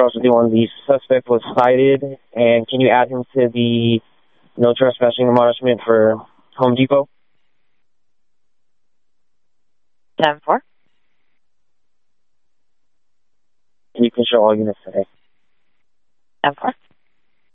Charles 51, the suspect was cited, and can you add him to the no trespassing admonishment for Home Depot? 10-4. You can show all units today. 10-4.